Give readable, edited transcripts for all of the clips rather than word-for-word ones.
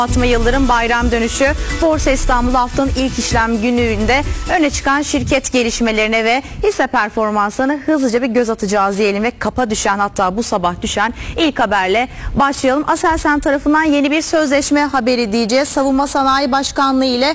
Fatma Yıldırım bayram dönüşü Borsa İstanbul haftanın ilk işlem gününde öne çıkan şirket gelişmelerine ve hisse performanslarına hızlıca bir göz atacağız diyelim ve kapa düşen, hatta bu sabah düşen ilk haberle başlayalım. Aselsan tarafından yeni bir sözleşme haberi diyeceğiz. Savunma Sanayi Başkanlığı ile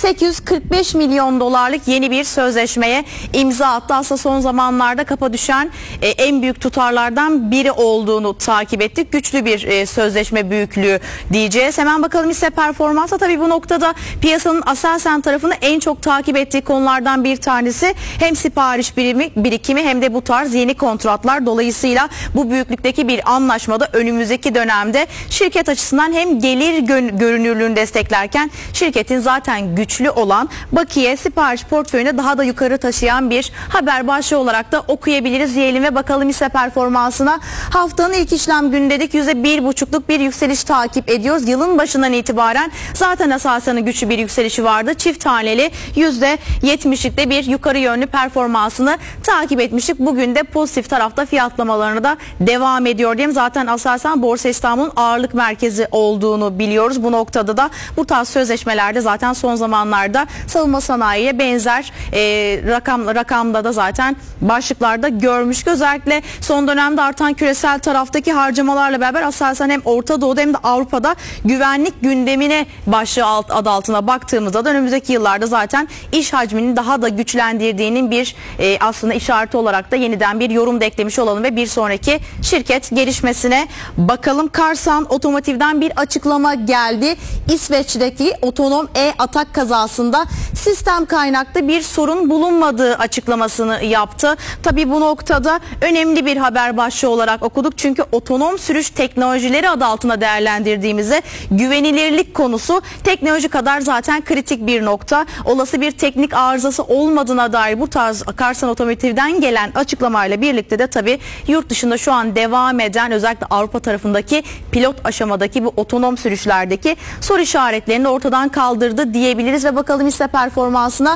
845 milyon dolarlık yeni bir sözleşmeye imza attı. Aslında son zamanlarda kapa düşen en büyük tutarlardan biri olduğunu takip ettik. Güçlü bir sözleşme büyüklüğü diyeceğiz. Hemen bakalım hisse performansa. Tabii bu noktada piyasanın Aselsan tarafını en çok takip ettiği konulardan bir tanesi hem sipariş birikimi hem de bu tarz yeni kontratlar. Dolayısıyla bu büyüklükteki bir anlaşmada önümüzdeki dönemde şirket açısından hem gelir görünürlüğünü desteklerken şirketin zaten güçlü olan bakiye sipariş portföyüne daha da yukarı taşıyan bir haber başlığı olarak da okuyabiliriz diyelim ve bakalım hisse performansına. Haftanın ilk işlem günü dedik, %1,5'luk bir yükseliş takip ediyoruz. Yılın başından itibaren zaten Aselsan'ın güçlü bir yükselişi vardı. Çift taneli %70'likte bir yukarı yönlü performansını takip etmiştik. Bugün de pozitif tarafta fiyatlamalarına da devam ediyor diyeyim. Zaten Aselsan Borsa İstanbul'un ağırlık merkezi olduğunu biliyoruz. Bu noktada da bu tarz sözleşmelerde zaten son zamanlarda savunma sanayiye benzer rakamda da zaten başlıklarda görmüş. Özellikle son dönemde artan küresel taraftaki harcamalarla beraber Aselsan hem Orta Doğu'da hem de Avrupa'da güvenlik gündemine başlığı adı altına baktığımızda da önümüzdeki yıllarda zaten iş hacmini daha da güçlendirdiğinin bir aslında işareti olarak da yeniden bir yorum da eklemiş olalım ve bir sonraki şirket gelişmesine bakalım. Karsan Otomotiv'den bir açıklama geldi. İsveç'teki otonom atak kazasında sistem kaynaklı bir sorun bulunmadığı açıklamasını yaptı. Tabii bu noktada önemli bir haber başlığı olarak okuduk. Çünkü otonom sürüş teknolojileri adı altına değerlendirdiğimizde güvenilirlik konusu teknoloji kadar zaten kritik bir nokta. Olası bir teknik arızası olmadığına dair bu tarz Karsan Otomotiv'den gelen açıklamayla birlikte de tabii yurt dışında şu an devam eden, özellikle Avrupa tarafındaki pilot aşamadaki bu otonom sürüşlerdeki soru işaretlerini ortadan kaldırdı diyebiliriz ve bakalım hisse performansına.